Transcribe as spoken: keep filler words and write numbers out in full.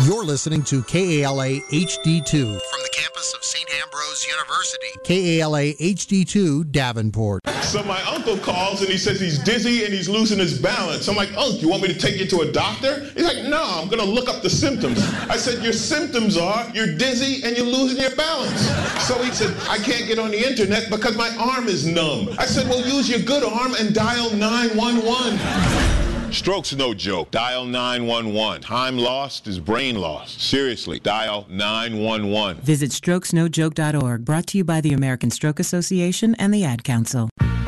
You're listening to K A L A H D two from the campus of Saint Ambrose University. K A L A H D two, Davenport. So my uncle calls and he says he's dizzy and he's losing his balance. I'm like, Uncle, you want me to take you to a doctor? He's like, no, I'm going to look up the symptoms. I said, your symptoms are you're dizzy and you're losing your balance. So he said, I can't get on the internet because my arm is numb. I said, well, use your good arm and dial nine one one. Stroke's no joke. Dial nine one one. Time lost is brain lost. Seriously, dial nine one one. Visit strokes no joke dot org. Brought to you by the American Stroke Association and the Ad Council.